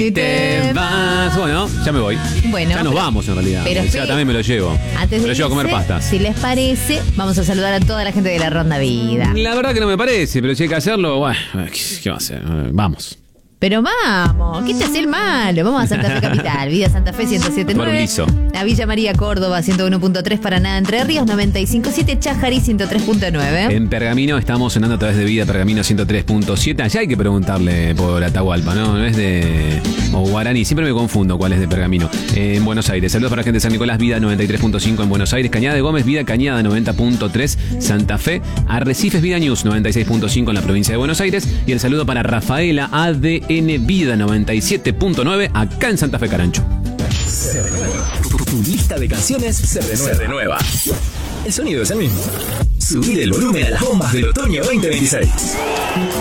Te vas. Bueno, ya me voy. Bueno, ya nos vamos en realidad. Pero Ya también me lo llevo. Antes Me lo de llevo a comer irse, pastas. si les parece, vamos a saludar a toda la gente de la Ronda Vida. La verdad que no me parece, pero si hay que hacerlo, bueno, ¿qué va a hacer? Vamos. Pero vamos, ¿qué te hace el malo? Vamos a Santa Fe Capital, Vida Santa Fe 107.9. Parbrizo. A Villa María Córdoba 101.3, Paraná Entre Ríos 95.7, Chajarí 103.9. En Pergamino estamos sonando a través de Vida Pergamino 103.7. Allá hay que preguntarle por Atahualpa, ¿no? No es de... o Guaraní, siempre me confundo cuál es de Pergamino. En Buenos Aires, saludos para la gente de San Nicolás, Vida 93.5 en Buenos Aires. Cañada de Gómez, Vida Cañada 90.3, Santa Fe. Arrecifes, Vida News 96.5 en la provincia de Buenos Aires. Y el saludo para Rafaela, ADN Vida 97.9 acá en Santa Fe Carancho. Se renueva. Tu lista de canciones se renueva. El sonido es el mismo. Subir el volumen a las bombas del otoño 2026.